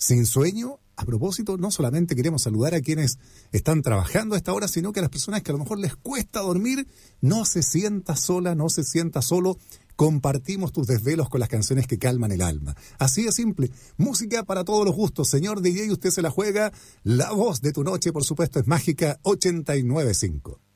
sin sueño. A propósito, no solamente queremos saludar a quienes están trabajando a esta hora, sino que a las personas que a lo mejor les cuesta dormir, no se sienta sola, no se sienta solo. Compartimos tus desvelos con las canciones que calman el alma. Así de simple. Música para todos los gustos. Señor DJ, usted se la juega. La voz de tu noche, por supuesto, es Mágica 89.5.